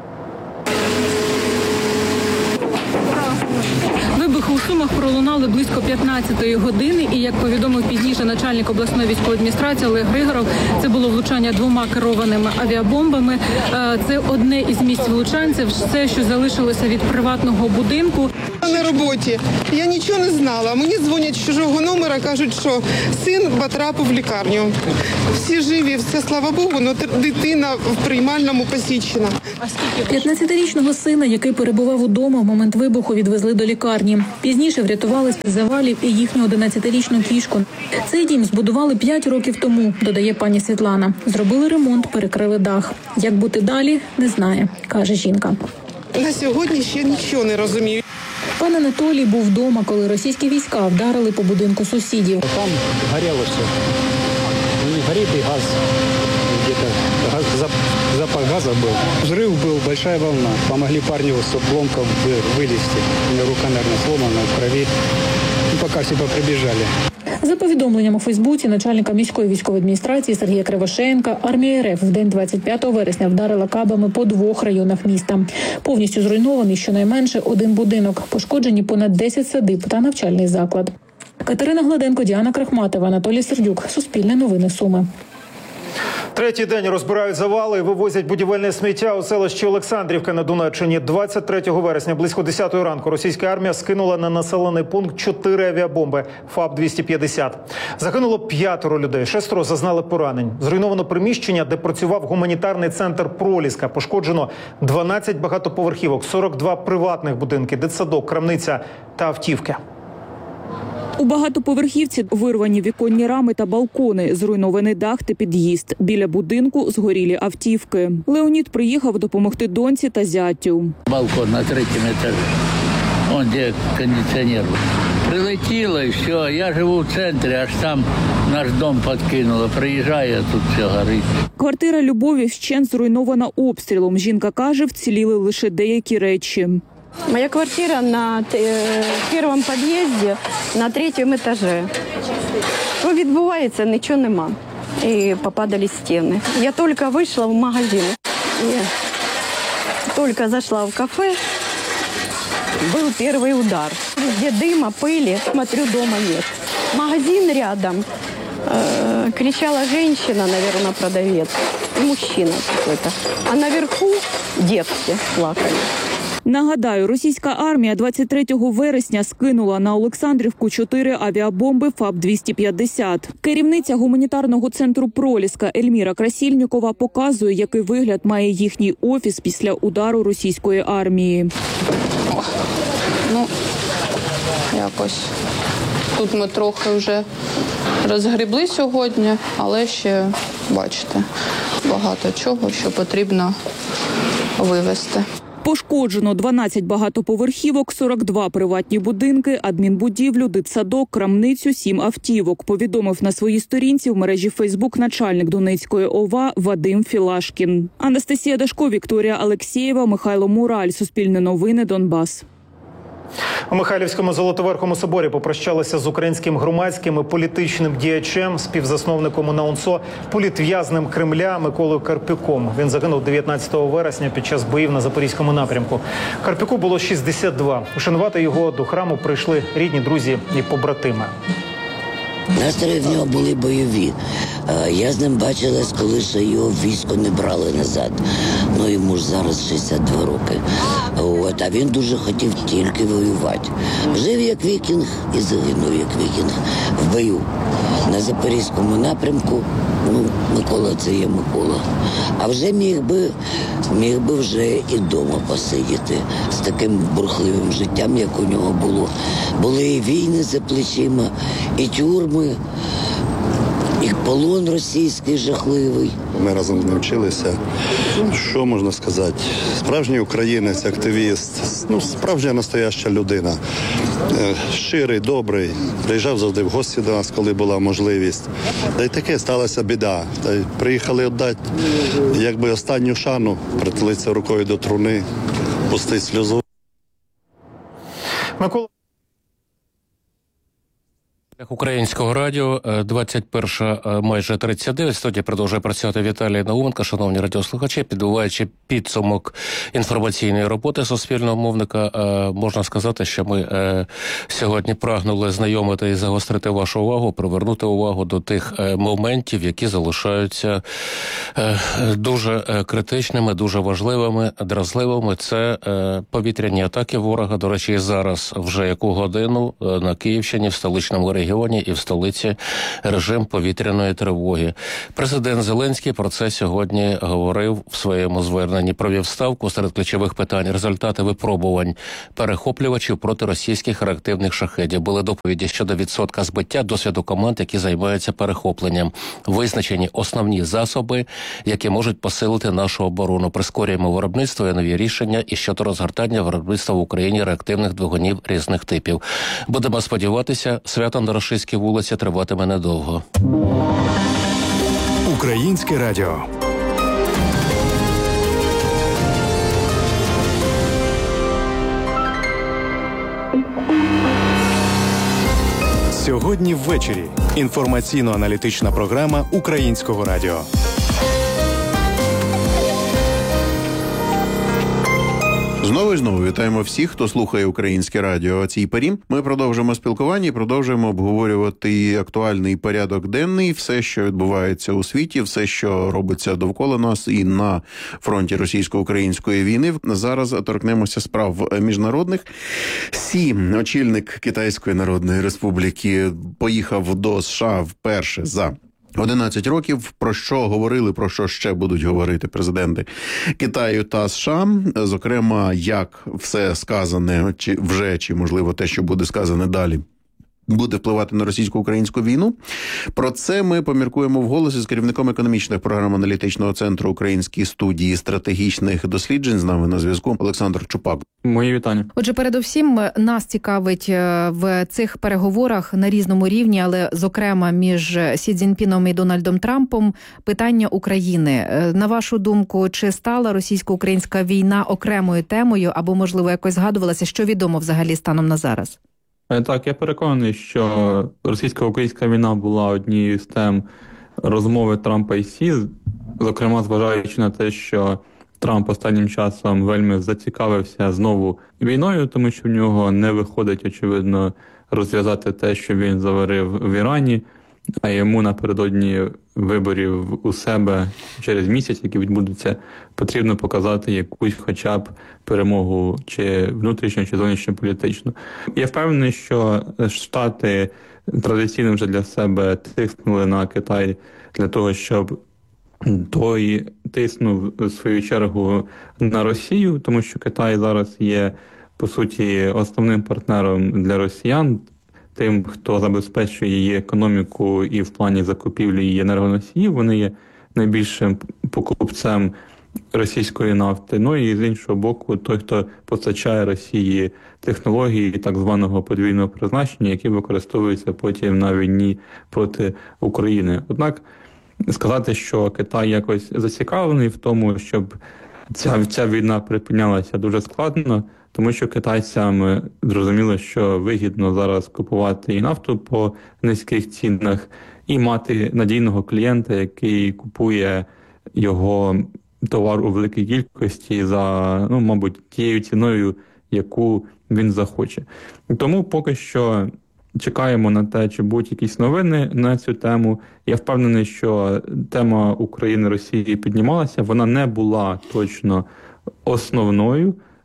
Вибухи у Сумах пролунали близько 15-ї години, і, як повідомив пізніше начальник обласної військової адміністрації Олег Григоров, це було влучання 2 керованими авіабомбами. Це одне із місць влучань, це все, що залишилося від приватного будинку. На роботі. Я нічого не знала. Мені дзвонять з чужого номера, кажуть, що син потрапив в лікарню. Всі живі, все, слава Богу, але дитина в приймальному посічена. 15-річного сина, який перебував удома в момент вибуху, відвезли до лікарні. Пізніше врятували з завалів і їхню 11-річну кішку. Цей дім збудували 5 років тому, додає пані Світлана. Зробили ремонт, перекрили дах. Як бути далі, не знає, каже жінка. На сьогодні ще нічого не розумію. Пан Анатолій був вдома, коли російські війська вдарили по будинку сусідів. Там горело все. Горит и газ. Где-то запах газа был. Взрыв был, большая волна. Помогли парню с обломков вылезти. У меня рука, наверное, сломана, в крови. Пока все поприбежали. За повідомленням у Фейсбуці начальника міської військової адміністрації Сергія Кривошеєнка, армія РФ в день 25 вересня вдарила кабами по 2 районах міста. Повністю зруйнований щонайменше 1 будинок. Пошкоджені понад 10 садиб та навчальний заклад. Катерина Гладенко, Діана Крахматова, Анатолій Сердюк. Суспільне новини Суми. Третій день розбирають завали і вивозять будівельне сміття у селищі Олександрівка на Донеччині. 23 вересня близько 10-ї ранку російська армія скинула на населений пункт 4 авіабомби ФАБ-250. Загинуло 5 людей, 6 зазнали поранень. Зруйновано приміщення, де працював гуманітарний центр «Проліска». Пошкоджено 12 багатоповерхівок, 42 приватних будинки, дитсадок, крамниця та автівки. У багатоповерхівці вирвані віконні рами та балкони, зруйнований дах та під'їзд. Біля будинку згорілі автівки. Леонід приїхав допомогти доньці та зятю. Балкон на 3-му етажі, он де кондиціонер. Прилетіло і все, я живу в центрі, аж там наш дом підкинуло. Приїжджаю, тут все горить. Квартира Любові вщент зруйнована обстрілом. Жінка каже, вціліли лише деякі речі. Моя квартира на першому під'їзді, на 3-му етажі. Що відбувається, нічого нема. І попадали стіни. Я тільки вийшла в магазин. Тільки зайшла в кафе, був перший удар. Везде дыма, пыли, смотрю, дома нет. Магазин рядом. Кричала женщина, наверное, продавец. И мужчина какой-то. А наверху девки плакали. Нагадаю, російська армія 23 вересня скинула на Олександрівку 4 авіабомби ФАБ-250. Керівниця гуманітарного центру «Проліска» Ельміра Красільнікова показує, який вигляд має їхній офіс після удару російської армії. Ну, якось. Тут ми трохи вже розгребли сьогодні, але ще, бачите, багато чого, що потрібно вивезти. Пошкоджено 12 багатоповерхівок, 42 приватні будинки, адмінбудівлю, дитсадок, крамницю, 7 автівок, повідомив на своїй сторінці в мережі Фейсбук начальник Донецької ОВА Вадим Філашкін. Анастасія Дашко, Вікторія Алексєєва, Михайло Мураль. Суспільне новини, Донбас. У Михайлівському Золотоверхому соборі попрощалися з українським громадським і політичним діячем, співзасновником УНАУНСО, політв'язнем Кремля Миколою Карпюком. Він загинув 19 вересня під час боїв на Запорізькому напрямку. Карпюку було 62. Ушанувати його до храму прийшли рідні, друзі і побратими. Настрої в нього були бойові. Я з ним бачилась, коли ще його в військо не брали назад. Ну, йому ж зараз 62 роки. А він дуже хотів тільки воювати. Жив як вікінг і загинув як вікінг в бою. На Запорізькому напрямку Ну, Микола це є Микола. А вже міг би вже і вдома посидіти з таким бурхливим життям, як у нього було. Були і війни за плечима, і тюрми, і полон російський жахливий. Ми разом з ним вчилися. Що можна сказати? Справжній українець, активіст, справжня настояща людина. Щирий, добрий. Приїжджав завжди в гості до нас, коли була можливість. Та й таке сталася біда. Та й приїхали віддати, якби останню шану, притулитися рукою до труни, пустити сльозу. Микола. Українського радіо, 21 майже 39. Студія продовжує працювати Віталій Науменко. Шановні радіослухачі, підбиваючи підсумок інформаційної роботи суспільного мовника, можна сказати, що ми сьогодні прагнули знайомити і загострити вашу увагу, привернути увагу до тих моментів, які залишаються дуже критичними, дуже важливими, дразливими. Це повітряні атаки ворога. До речі, зараз вже яку годину на Київщині, в столичному регіоні і в столиці режим повітряної тривоги. Президент Зеленський про це сьогодні говорив в своєму зверненні. Провів ставку серед ключових питань. Результати випробувань перехоплювачів проти російських реактивних шахедів. Були доповіді щодо відсотка збиття, досвіду команд, які займаються перехопленням. Визначені основні засоби, які можуть посилити нашу оборону. Прискорюємо виробництво і нові рішення і щодо розгортання виробництва в Україні реактивних двигунів різних типів. Будемо сподіватися, свято на Рашистській вулиці триватиме недовго. Українське радіо. Сьогодні ввечері. Інформаційно-аналітична програма Українського радіо. Знову і знову вітаємо всіх, хто слухає Українське радіо. О цій порі ми продовжуємо спілкування і продовжуємо обговорювати актуальний порядок денний, все, що відбувається у світі, все, що робиться довкола нас і на фронті російсько-української війни. Зараз торкнемося справ міжнародних. Сі, очільник Китайської Народної Республіки, поїхав до США вперше за 11 років. Про що говорили, про що ще будуть говорити президенти Китаю та США. Зокрема, як все сказане, чи можливо те, що буде сказане далі, буде впливати на російсько-українську війну. Про це ми поміркуємо вголос із керівником економічних програм аналітичного центру Української студії стратегічних досліджень. З нами на зв'язку Олександр Чупак. Мої вітання. Отже, передусім нас цікавить в цих переговорах на різному рівні, але зокрема між Сі Цзіньпіном і Дональдом Трампом, питання України. На вашу думку, чи стала російсько-українська війна окремою темою, або, можливо, якось згадувалося, що відомо взагалі станом на зараз? Так, я переконаний, що російсько-українська війна була однією з тем розмови Трампа і Сі, зокрема, зважаючи на те, що Трамп останнім часом вельми зацікавився знову війною, тому що в нього не виходить, очевидно, розв'язати те, що він заварив в Ірані, а йому напередодні виборів у себе через місяць, які відбудуться, потрібно показати якусь хоча б перемогу чи внутрішню, чи зовнішньополітичну. Я впевнений, що Штати традиційно вже для себе тиснули на Китай для того, щоб той тиснув в свою чергу на Росію, тому що Китай зараз є, по суті, основним партнером для росіян, тим, хто забезпечує її економіку і в плані закупівлі її енергоносіїв. Вони є найбільшим покупцем російської нафти. Ну і з іншого боку, той, хто постачає Росії технології так званого подвійного призначення, які використовуються потім на війні проти України. Однак сказати, що Китай якось зацікавлений в тому, щоб ця війна припинялася, дуже складно, тому що китайцям зрозуміло, що вигідно зараз купувати і нафту по низьких цінах, і мати надійного клієнта, який купує його товар у великій кількості за, мабуть, тією ціною, яку він захоче. Тому поки що чекаємо на те, чи будуть якісь новини на цю тему. Я впевнений, що тема України-Росії піднімалася. Вона не була точно основною.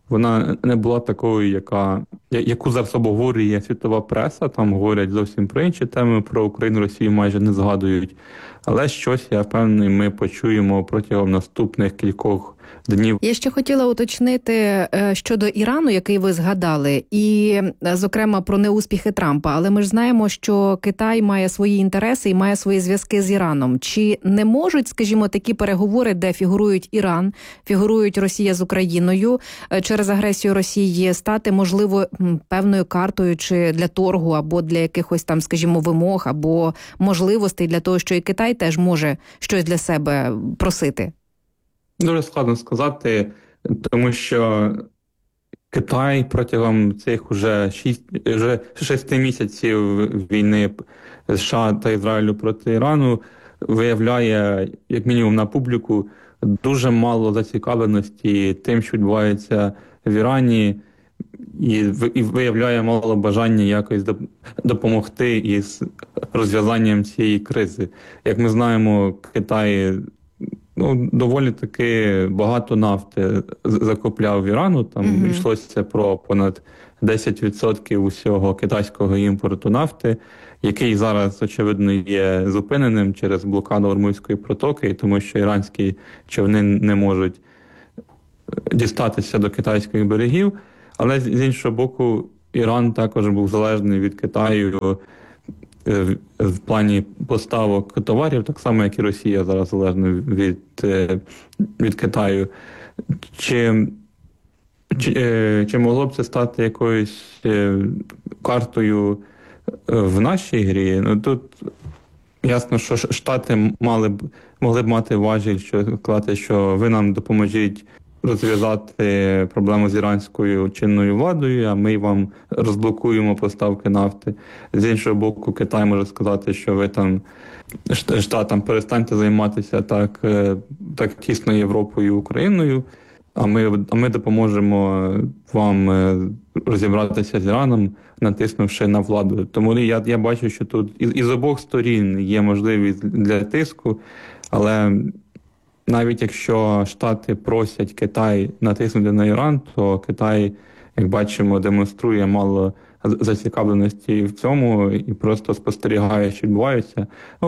вона не була такою, яку зараз обговорює світова преса. Там говорять зовсім про інші теми, про Україну, Росію майже не згадують. Але щось, я впевнений, ми почуємо протягом наступних кількох днів. Я ще хотіла уточнити щодо Ірану, який ви згадали, і, зокрема, про неуспіхи Трампа. Але ми ж знаємо, що Китай має свої інтереси і має свої зв'язки з Іраном. Чи не можуть, скажімо, такі переговори, де фігурують Іран, фігурують Росія з Україною, через агресію Росії стати, можливо, певною картою чи для торгу, або для якихось там, скажімо, вимог, або можливостей для того, що і Китай теж може щось для себе просити? Дуже складно сказати, тому що Китай протягом цих уже 6 місяців війни США та Ізраїлю проти Ірану виявляє, як мінімум на публіку, дуже мало зацікавленості тим, що відбувається в Ірані, і виявляє мало бажання якось допомогти із розв'язанням цієї кризи. Як ми знаємо, Китай доволі таки багато нафти закупляв в Ірану, там йшлося про понад 10% усього китайського імпорту нафти, який зараз, очевидно, є зупиненим через блокаду Ормузької протоки, тому що іранські човни не можуть дістатися до китайських берегів. Але, з іншого боку, Іран також був залежний від Китаю в плані поставок товарів, так само, як і Росія зараз залежна від Китаю. Чи могло б це стати якоюсь картою в нашій грі? Тут ясно, що Штати могли б мати важіль, що сказати, що ви нам допоможіть розв'язати проблему з іранською чинною владою, а ми вам розблокуємо поставки нафти. З іншого боку, Китай може сказати, що ви там, Штатам, перестаньте займатися так тісно Європою і Україною, а ми допоможемо вам розібратися з Іраном, натиснувши на владу. Тому я бачу, що тут із обох сторін є можливість для тиску, але навіть якщо Штати просять Китай натиснути на Іран, то Китай, як бачимо, демонструє мало зацікавленості в цьому і просто спостерігає, що відбувається.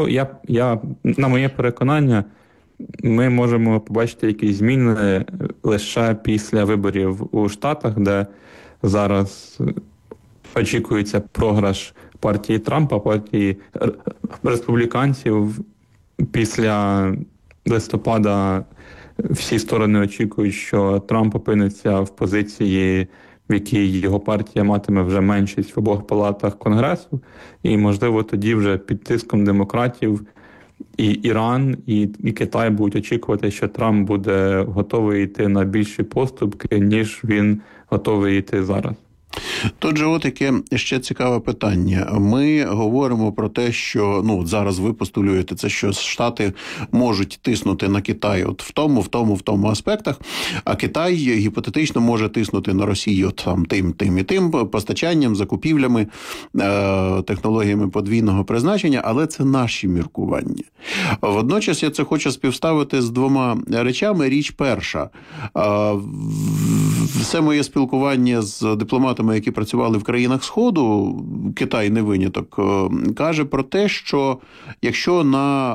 На моє переконання, ми можемо побачити якісь зміни лише після виборів у Штатах, де зараз очікується програш партії Трампа, партії республіканців. Після листопада всі сторони очікують, що Трамп опиниться в позиції, в якій його партія матиме вже меншість в обох палатах Конгресу, і, можливо, тоді вже під тиском демократів і Іран, і Китай будуть очікувати, що Трамп буде готовий йти на більші поступки, ніж він готовий йти зараз. Тут же таке ще цікаве питання. Ми говоримо про те, що зараз ви постулюєте це, що Штати можуть тиснути на Китай в тому аспектах, а Китай гіпотетично може тиснути на Росію тим і тим постачанням, закупівлями, технологіями подвійного призначення, але це наші міркування. Водночас я це хочу співставити з двома речами. Річ перша. Все моє спілкування з дипломатами, які працювали в країнах Сходу, Китай не виняток, каже про те, що якщо на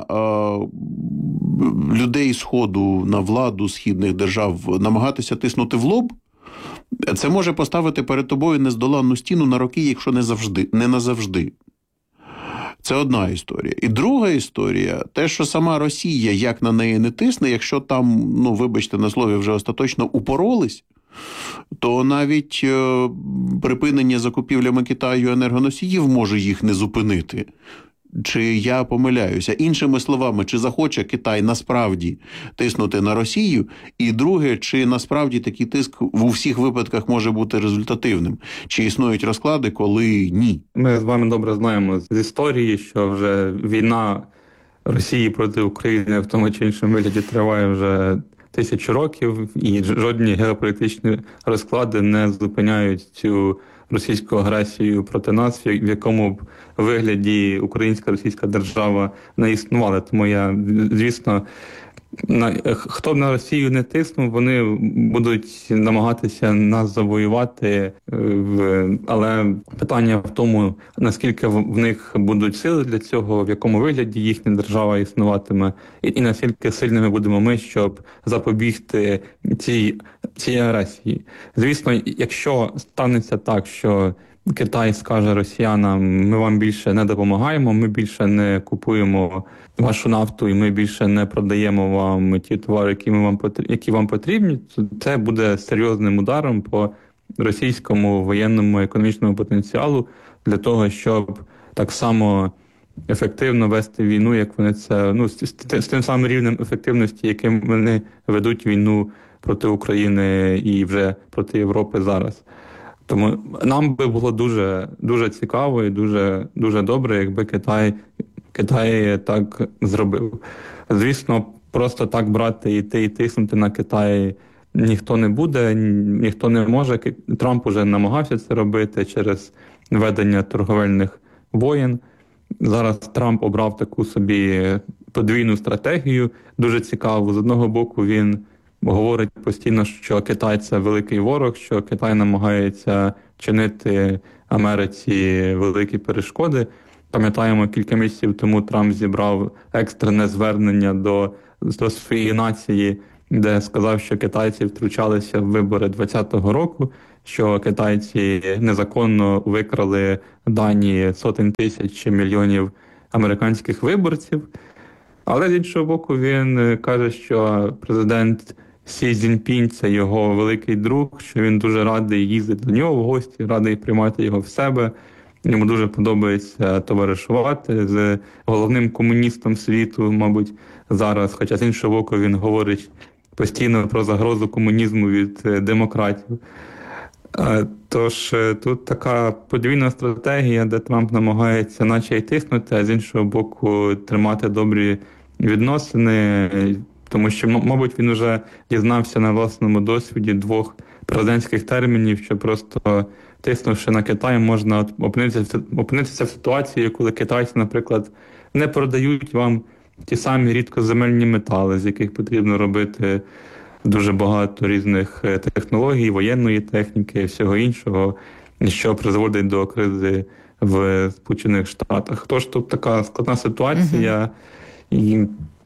людей Сходу, на владу східних держав намагатися тиснути в лоб, це може поставити перед тобою нездоланну стіну на роки, якщо не назавжди. Це одна історія. І друга історія, те, що сама Росія, як на неї не тисне, якщо там, вибачте на слові, вже остаточно упоролись, то навіть припинення закупівлями Китаю енергоносіїв може їх не зупинити. Чи я помиляюся? Іншими словами, чи захоче Китай насправді тиснути на Росію? І друге, чи насправді такий тиск в усіх випадках може бути результативним? Чи існують розклади, коли ні? Ми з вами добре знаємо з історії, що вже війна Росії проти України в тому чи іншому вигляді триває вже 1000 років, і жодні геополітичні розклади не зупиняють цю російську агресію проти нас, в якому б вигляді українська російська держава не існувала. Тому я, звісно, хто б на Росію не тиснув, вони будуть намагатися нас завоювати, але питання в тому, наскільки в них будуть сили для цього, в якому вигляді їхня держава існуватиме, і наскільки сильними будемо ми, щоб запобігти цій агресії. Звісно, якщо станеться так, що Китай скаже росіянам, ми вам більше не допомагаємо, ми більше не купуємо вашу нафту і ми більше не продаємо вам ті товари, які вам потрібні, це буде серйозним ударом по російському воєнному економічному потенціалу для того, щоб так само ефективно вести війну, як вони це, з тим самим рівнем ефективності, яким вони ведуть війну проти України і вже проти Європи зараз. Тому нам би було дуже, дуже цікаво і дуже, дуже добре, якби Китай так зробив. Звісно, просто так брати і тиснути на Китай ніхто не буде, ніхто не може. Трамп уже намагався це робити через ведення торговельних воєн. Зараз Трамп обрав таку собі подвійну стратегію, дуже цікаву. З одного боку, він говорить постійно, що Китай – це великий ворог, що Китай намагається чинити Америці великі перешкоди. Пам'ятаємо, кілька місяців тому Трамп зібрав екстрене звернення до своєї нації, де сказав, що китайці втручалися в вибори 2020 року, що китайці незаконно викрали дані сотень тисяч чи мільйонів американських виборців. Але з іншого боку, він каже, що президент Сі Цзіньпінь – це його великий друг, що він дуже радий їздити до нього в гості, радий приймати його в себе. Йому дуже подобається товаришувати з головним комуністом світу, мабуть, зараз. Хоча з іншого боку він говорить постійно про загрозу комунізму від демократів. Тож тут така подвійна стратегія, де Трамп намагається наче й тиснути, а з іншого боку тримати добрі відносини, тому що, мабуть, він вже дізнався на власному досвіді 2 президентських термінів, що просто тиснувши на Китай, можна опинитися в ситуації, коли китайці, наприклад, не продають вам ті самі рідкоземельні метали, з яких потрібно робити дуже багато різних технологій, воєнної техніки і всього іншого, що призводить до кризи в Сполучених Штатах. Тож тут така складна ситуація, і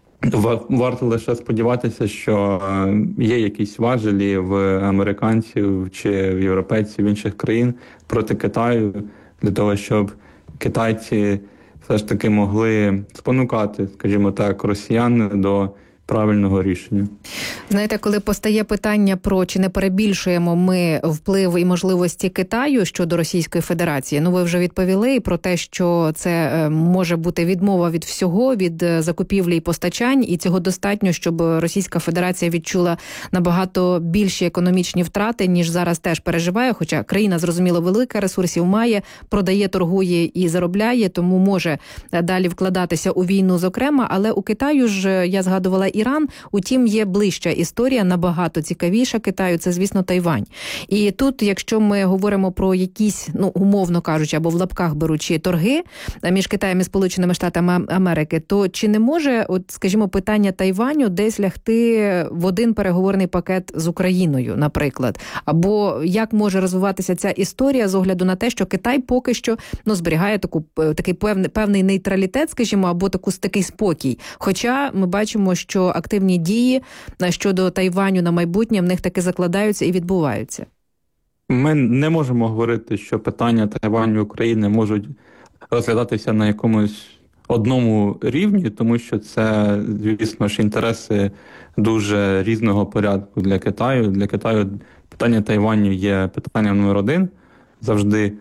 варто лише сподіватися, що є якісь важелі в американців чи в європейців інших країн проти Китаю, для того, щоб китайці все ж таки могли спонукати, скажімо так, росіян до правильного рішення. Знаєте, коли постає питання про чи не перебільшуємо ми вплив і можливості Китаю щодо Російської Федерації, ви вже відповіли про те, що це може бути відмова від всього, від закупівлі і постачань, і цього достатньо, щоб Російська Федерація відчула набагато більші економічні втрати, ніж зараз теж переживає, хоча країна, зрозуміло, велика, ресурсів має, продає, торгує і заробляє, тому може далі вкладатися у війну зокрема, але у Китаю ж, я згадувала Іран, утім є ближча історія, набагато цікавіша Китаю, це, звісно, Тайвань. І тут, якщо ми говоримо про якісь, умовно кажучи, або в лапках беручи торги між Китаєм і Сполученими Штатами Америки, то чи не може, скажімо, питання Тайваню десь лягти в один переговорний пакет з Україною, наприклад? Або як може розвиватися ця історія з огляду на те, що Китай поки що зберігає такий певний нейтралітет, скажімо, або такий спокій. Хоча ми бачимо, що активні дії щодо Тайваню на майбутнє в них таки закладаються і відбуваються. Ми не можемо говорити, що питання Тайваню України можуть розглядатися на якомусь одному рівні, тому що це, звісно ж, інтереси дуже різного порядку для Китаю. Для Китаю питання Тайваню є питанням номер 1 завжди.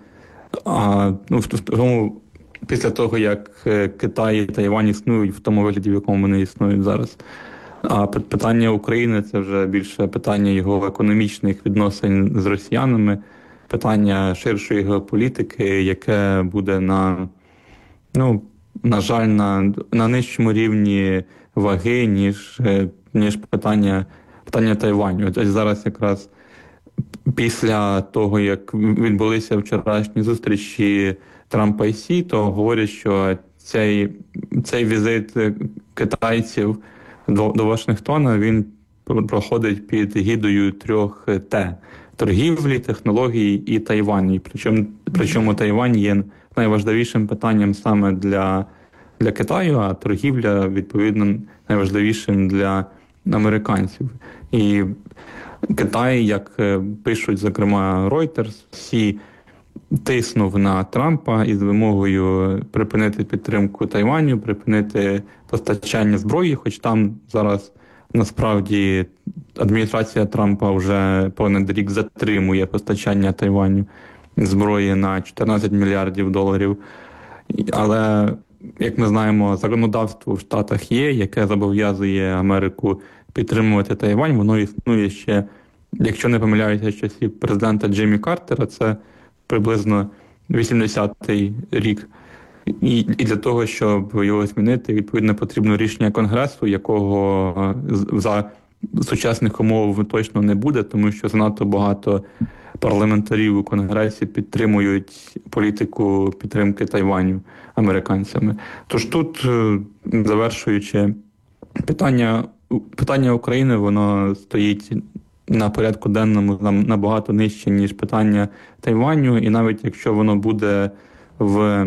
Тому після того, як Китай і Тайвань існують в тому вигляді, в якому вони існують зараз. А питання України – це вже більше питання його економічних відносин з росіянами, питання ширшої геополітики, яке буде на жаль, на нижчому рівні ваги, ніж питання Тайваню. Ось зараз якраз після того, як відбулися вчорашні зустрічі Трампа і Сі, то говорять, що цей візит китайців до Вашингтона, він проходить під гідою 3 Т – торгівлі, технології і Тайвань. Причому Тайвань є найважливішим питанням саме для Китаю, а торгівля, відповідно, найважливішим для американців. І Китай, як пишуть, зокрема, Reuters, всі тиснув на Трампа із вимогою припинити підтримку Тайваню, припинити постачання зброї, хоч там зараз насправді адміністрація Трампа вже понад рік затримує постачання Тайваню зброї на 14 мільярдів доларів. Але, як ми знаємо, законодавство в Штатах є, яке зобов'язує Америку підтримувати Тайвань. Воно існує ще, якщо не помиляюся, з часів президента Джиммі Картера, це приблизно 80-й рік. І для того, щоб його змінити, відповідно, потрібно рішення Конгресу, якого за сучасних умов точно не буде, тому що занадто багато парламентарів у Конгресі підтримують політику підтримки Тайваню американцями. Тож тут, завершуючи, питання України, воно стоїть на порядку денному набагато нижче, ніж питання Тайваню, і навіть якщо воно буде в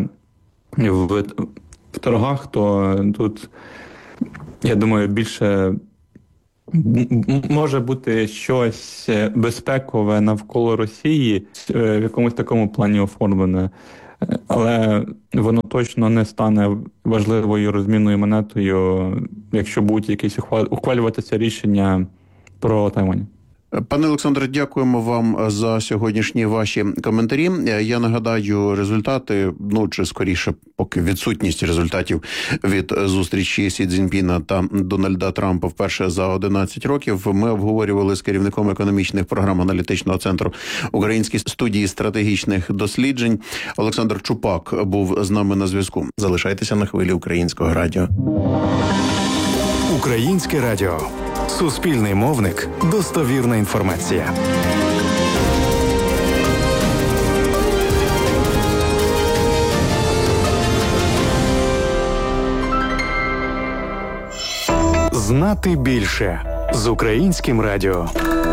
торгах, то тут, я думаю, більше може бути щось безпекове навколо Росії, в якомусь такому плані оформлене, але воно точно не стане важливою розмінною монетою, якщо будуть якісь ухвалюватися рішення про Тайвань. Пане Олександре, дякуємо вам за сьогоднішні ваші коментарі. Я нагадаю результати, чи скоріше, поки відсутність результатів від зустрічі Сі Цзіньпіна та Дональда Трампа вперше за 11 років. Ми обговорювали з керівником економічних програм аналітичного центру Української студії стратегічних досліджень. Олександр Чупак був з нами на зв'язку. Залишайтеся на хвилі Українського радіо. Українське радіо. Суспільний мовник. Достовірна інформація. Знати більше з Українським радіо.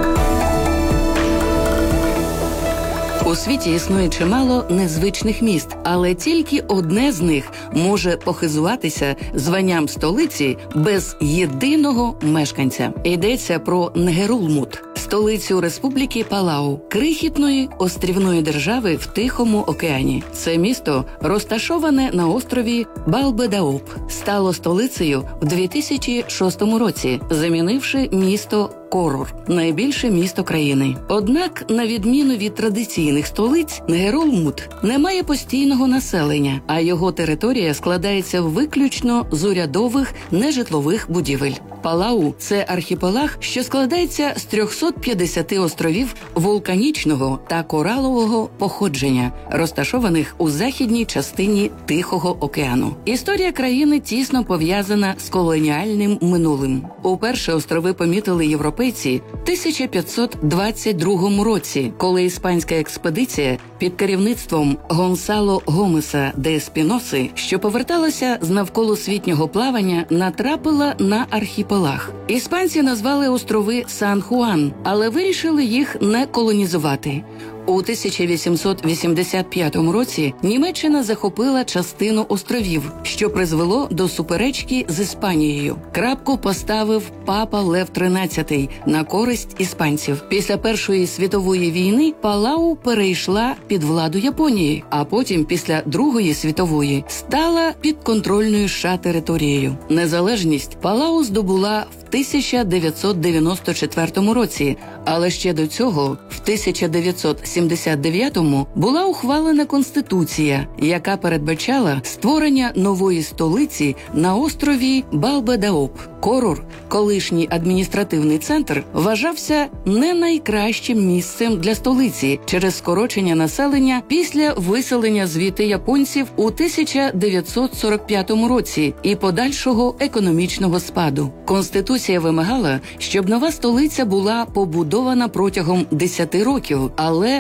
У світі існує чимало незвичних міст, але тільки одне з них може похизуватися званням столиці без єдиного мешканця. Йдеться про Нгерулмут, столицю Республіки Палау, крихітної острівної держави в Тихому океані. Це місто, розташоване на острові Балбедаоп, стало столицею в 2006 році, замінивши місто Корур, найбільше місто країни. Однак, на відміну від традиційних столиць, Нгерулмут не має постійного населення, а його територія складається виключно з урядових нежитлових будівель. Палау – це архіпелаг, що складається з 350 островів вулканічного та коралового походження, розташованих у західній частині Тихого океану. Історія країни тісно пов'язана з колоніальним минулим. Уперше острови помітили європейці в 1522 році, коли іспанська експедиція під керівництвом Гонсало Гомеса де Еспіноси, що поверталася з навколосвітнього плавання, натрапила на архіпелаг. Іспанці назвали острови Сан-Хуан, але вирішили їх не колонізувати. У 1885 році Німеччина захопила частину островів, що призвело до суперечки з Іспанією. Крапку поставив папа Лев XIII на користь іспанців. Після Першої світової війни Палау перейшла під владу Японії, а потім після Другої світової стала підконтрольною США територією. Незалежність Палау здобула в 1994 році, але ще до цього, в 1979-му, була ухвалена Конституція, яка передбачала створення нової столиці на острові Балбедаоп. Корур, колишній адміністративний центр, вважався не найкращим місцем для столиці через скорочення населення після виселення звідти японців у 1945 році і подальшого економічного спаду. Конституція вимагала, щоб нова столиця була побудована протягом 10 років, але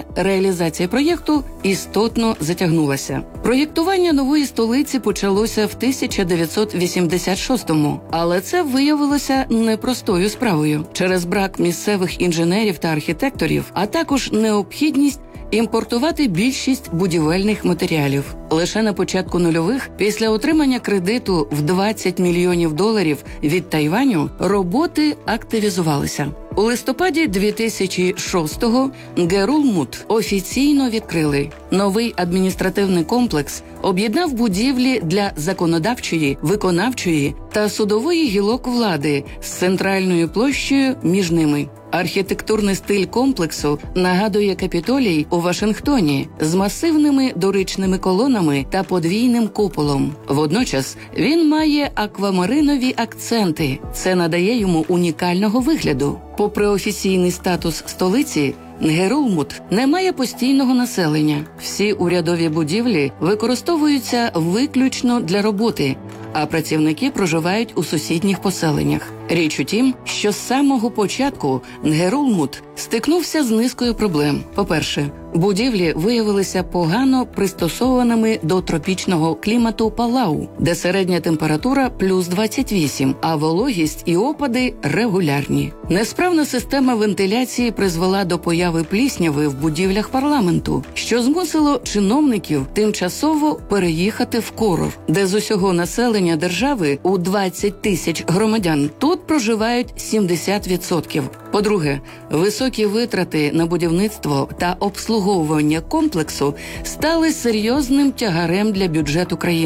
Але реалізація проєкту істотно затягнулася. Проєктування нової столиці почалося в 1986-му, але це виявилося непростою справою. Через брак місцевих інженерів та архітекторів, а також необхідність імпортувати більшість будівельних матеріалів. Лише на початку нульових, після отримання кредиту в $20 мільйонів від Тайваню, роботи активізувалися. У листопаді 2006-го Герулмут офіційно відкрили. Новий адміністративний комплекс об'єднав будівлі для законодавчої, виконавчої та судової гілок влади з центральною площею між ними. Архітектурний стиль комплексу нагадує Капітолій у Вашингтоні з масивними доричними колонами та подвійним куполом. Водночас він має аквамаринові акценти. Це надає йому унікального вигляду. Попри офіційний статус столиці, Нгерулмут не має постійного населення. Всі урядові будівлі використовуються виключно для роботи, а працівники проживають у сусідніх поселеннях. Річ у тім, що з самого початку Нгерулмут стикнувся з низкою проблем. По-перше, будівлі виявилися погано пристосованими до тропічного клімату Палау, де середня температура плюс 28, а вологість і опади регулярні. Несправна система вентиляції призвела до появи плісняви в будівлях парламенту, що змусило чиновників тимчасово переїхати в Корор, де з усього населення держави у 20 тисяч громадян тут проживають 70%. По-друге, високі витрати на будівництво та обслуговування комплексу стали серйозним тягарем для бюджету країни.